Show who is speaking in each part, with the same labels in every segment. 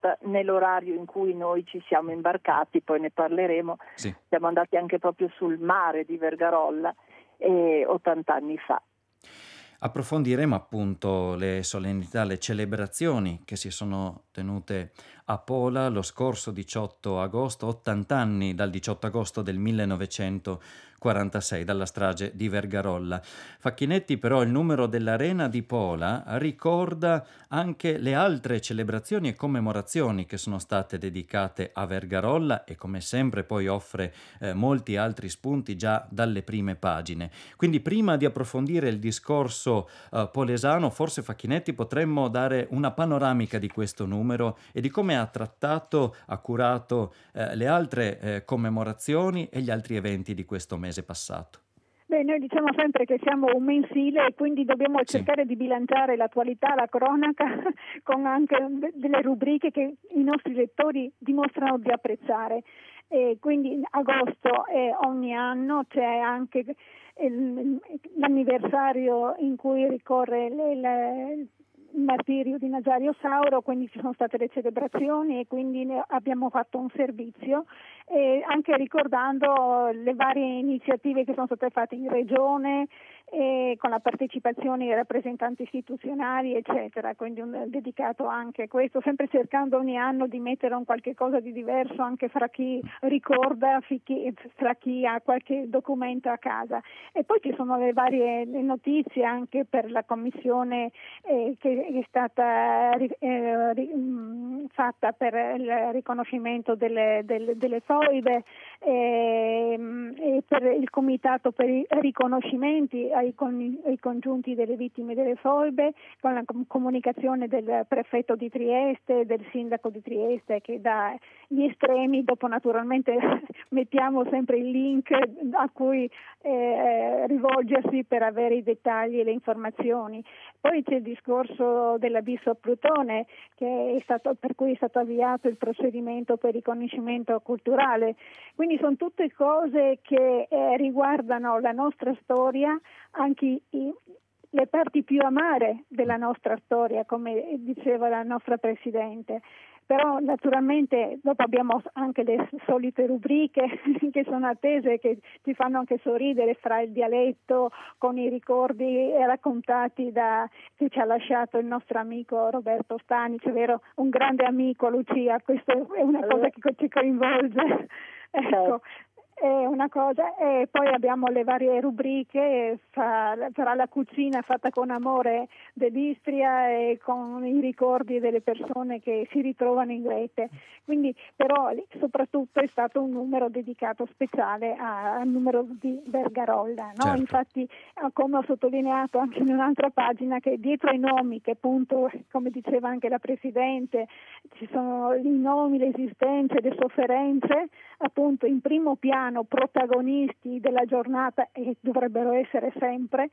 Speaker 1: esatta nell'orario in cui noi ci siamo imbarcati, poi ne parleremo.
Speaker 2: Sì.
Speaker 1: Siamo andati anche proprio sul mare di Vergarolla 80 anni fa.
Speaker 2: Approfondiremo appunto le solennità, le celebrazioni che si sono tenute a Pola lo scorso 18 agosto, 80 anni dal 18 agosto del 1946, dalla strage di Vergarolla. Facchinetti, però, il numero dell'Arena di Pola ricorda anche le altre celebrazioni e commemorazioni che sono state dedicate a Vergarolla e, come sempre, poi offre molti altri spunti già dalle prime pagine. Quindi, prima di approfondire il discorso polesano, forse Facchinetti potremmo dare una panoramica di questo numero e di come ha trattato, ha curato le altre commemorazioni e gli altri eventi di questo mese passato.
Speaker 3: Beh, noi diciamo sempre che siamo un mensile e quindi dobbiamo cercare di bilanciare l'attualità, la cronaca con anche delle rubriche che i nostri lettori dimostrano di apprezzare. E quindi in agosto ogni anno c'è anche l'anniversario in cui ricorre il martirio di Nazario Sauro, quindi ci sono state le celebrazioni e quindi abbiamo fatto un servizio, anche ricordando le varie iniziative che sono state fatte in regione con la partecipazione dei rappresentanti istituzionali eccetera, quindi dedicato anche a questo, sempre cercando ogni anno di mettere un qualche cosa di diverso anche fra chi ricorda, fra chi ha qualche documento a casa. E poi ci sono le varie notizie anche per la commissione che è stata fatta per il riconoscimento delle foibe e per il comitato per i riconoscimenti ai congiunti delle vittime delle foibe, con la comunicazione del prefetto di Trieste, del sindaco di Trieste che dà gli estremi, dopo naturalmente mettiamo sempre il link a cui rivolgersi per avere i dettagli e le informazioni. Poi c'è il discorso dell'abisso a Plutone per cui è stato avviato il procedimento per riconoscimento culturale. Quindi sono tutte cose che riguardano la nostra storia, anche le parti più amare della nostra storia, come diceva la nostra Presidente. Però naturalmente dopo abbiamo anche le solite rubriche che sono attese, che ci fanno anche sorridere, fra il dialetto con i ricordi raccontati che ci ha lasciato il nostro amico Roberto Stanic, vero? Un grande amico, Lucia, questa è una cosa che ci coinvolge. Ecco. È una cosa, e poi abbiamo le varie rubriche fra la cucina fatta con amore dell'Istria e con i ricordi delle persone che si ritrovano in rete. Quindi però soprattutto è stato un numero dedicato speciale al numero di Vergarolla, no?
Speaker 2: Certo.
Speaker 3: Infatti, come ho sottolineato anche in un'altra pagina, che dietro ai nomi, che appunto come diceva anche la Presidente, ci sono i nomi, le esistenze, le sofferenze, appunto in primo piano protagonisti della giornata, e dovrebbero essere sempre,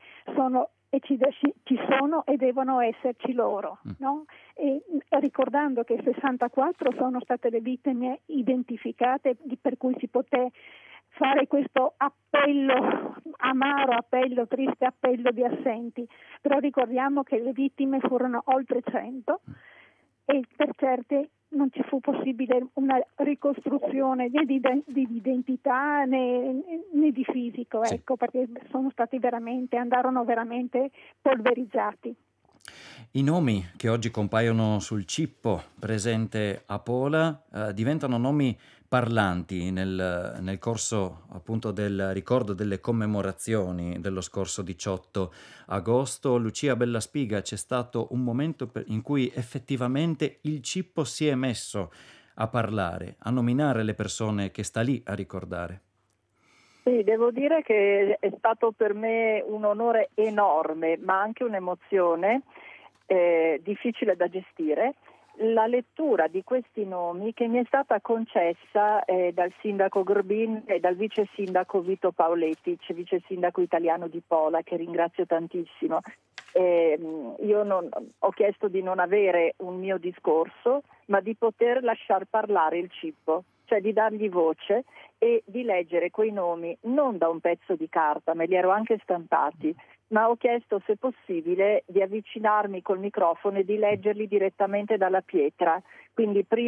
Speaker 3: ci sono e devono esserci loro, no? E ricordando che 64 sono state le vittime identificate, per cui si poté fare questo appello, amaro appello, triste appello di assenti, però ricordiamo che le vittime furono oltre 100 e per certe non ci fu possibile una ricostruzione né di identità né di fisico,
Speaker 2: sì.
Speaker 3: Ecco, perché andarono veramente polverizzati.
Speaker 2: I nomi che oggi compaiono sul cippo presente a Pola diventano nomi parlanti nel corso appunto del ricordo delle commemorazioni dello scorso 18 agosto. Lucia Bellaspiga, c'è stato un momento in cui effettivamente il cippo si è messo a parlare, a nominare le persone che sta lì a ricordare.
Speaker 1: Sì, devo dire che è stato per me un onore enorme, ma anche un'emozione difficile da gestire, la lettura di questi nomi che mi è stata concessa dal sindaco Gorbin e dal vice sindaco Vito Paoletic, vice sindaco italiano di Pola, che ringrazio tantissimo. Io ho chiesto di non avere un mio discorso, ma di poter lasciar parlare il cippo, cioè di dargli voce e di leggere quei nomi non da un pezzo di carta, me li ero anche stampati, ma ho chiesto se possibile di avvicinarmi col microfono e di leggerli direttamente dalla pietra. Quindi prima